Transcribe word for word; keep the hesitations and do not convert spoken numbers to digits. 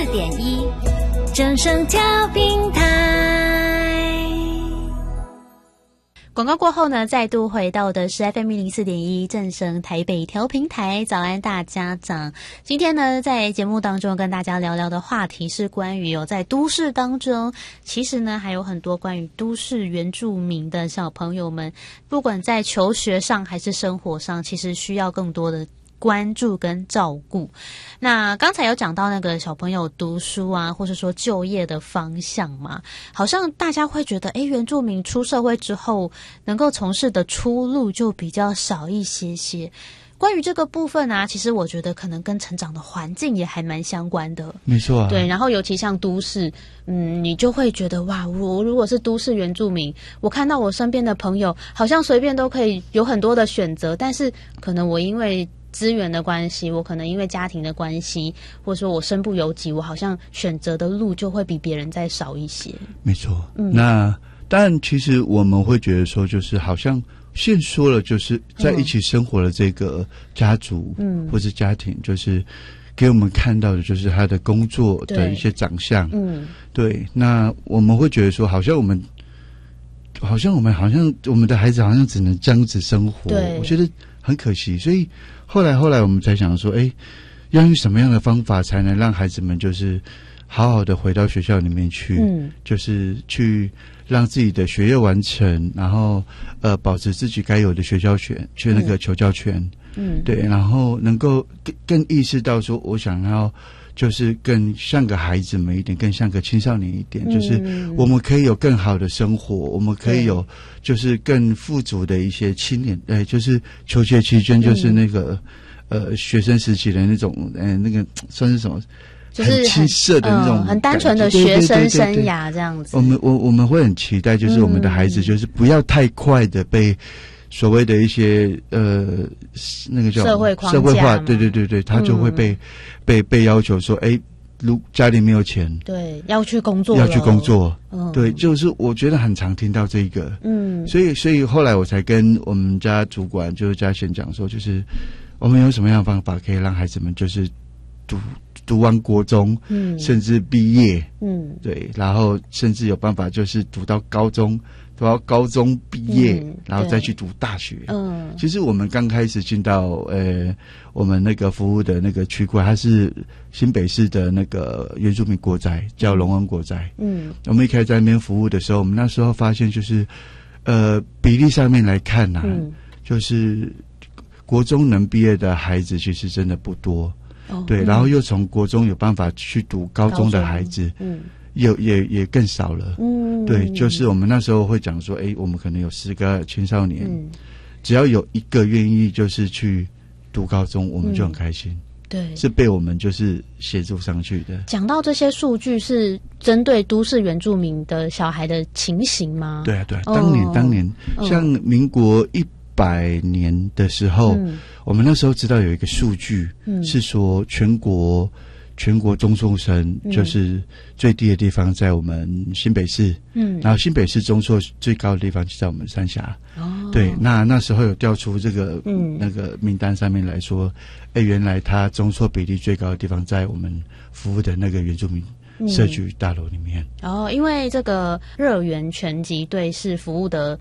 四点一正声调频台。 广告过后呢，再度回到的是 F M 一零四点一正声台北调频台。早安大家长，今天呢在节目当中跟大家聊聊的话题是关于有在都市当中，其实呢还有很多关于都市原住民的小朋友们，不管在求学上还是生活上，其实需要更多的关注跟照顾。那刚才有讲到那个小朋友读书啊，或是说就业的方向嘛，好像大家会觉得诶，原住民出社会之后能够从事的出路就比较少一些些。关于这个部分啊，其实我觉得可能跟成长的环境也还蛮相关的。 没错啊。 对，然后尤其像都市，嗯，你就会觉得哇，我如果是都市原住民，我看到我身边的朋友好像随便都可以有很多的选择，但是可能我因为资源的关系，我可能因为家庭的关系，或者说我身不由己，我好像选择的路就会比别人再少一些。 没错。 嗯， 那但其实我们会觉得说，就是好像先说了，就是在一起生活的这个家族，嗯，或是家庭，就是给我们看到的就是他的工作的一些长相，嗯，对。那我们会觉得说，好像我们，好像我们，好像我们的孩子好像只能这样子生活，对，我觉得很可惜。所以后来后来我们才想说，哎，要用什么样的方法才能让孩子们就是好好的回到学校里面去，嗯，就是去让自己的学业完成，然后呃保持自己该有的学校权，去那个求教权，嗯，对，然后能够更更意识到说，我想要就是更像个孩子们一点，更像个青少年一点，嗯，就是我们可以有更好的生活，我们可以有就是更富足的一些青年，呃，就是求学期间就是那个，嗯，呃学生时期的那种，呃那个算是什么？就是很青涩的那种，嗯， 很单纯的学生生涯这样子。 我们我我们会很期待，就是我们的孩子，就是不要太快的被所谓的一些呃那个叫社会框架社会化，对对对对，他就会被，嗯，被被要求说，哎，如家里没有钱， 对，要去工作了， 要去工作， 嗯， 对，就是我觉得很常听到这个，嗯，所以所以后来我才跟我们家主管就是嘉贤讲说，就是我们有什么样的方法可以让孩子们就是读。读完国中，嗯，甚至毕业，嗯，对，然后甚至有办法就是读到高中，读到高中毕业，嗯，然后再去读大学。嗯，其实我们刚开始进到呃我们那个服务的那个区块，它是新北市的那个原住民国宅，叫龙恩国宅。嗯，我们一开始在那边服务的时候，我们那时候发现就是呃比例上面来看啊，嗯，就是国中能毕业的孩子其实真的不多。哦，对，然后又从国中有办法去读高中的孩子，嗯，也也也更少了，嗯，对，就是我们那时候会讲说，哎，我们可能有十个青少年，嗯，只要有一个愿意就是去读高中，我们就很开心，嗯，对，是被我们就是协助上去的。 讲到这些数据是针对都市原住民的小孩的情形吗？ 对啊，对啊，当年，哦，当年，哦，像民国一百年的时候，嗯，我们那时候知道有一个数据，嗯，是说全国全国中辍生就是最低的地方在我们新北市，嗯，然后新北市中辍最高的地方就在我们三峡。哦，对，那那时候有调出这个，嗯，那个名单上面来说，哎，原来它中辍比例最高的地方在我们服务的那个原住民社区大楼里面。 哦，因为这个热源拳击队是服务的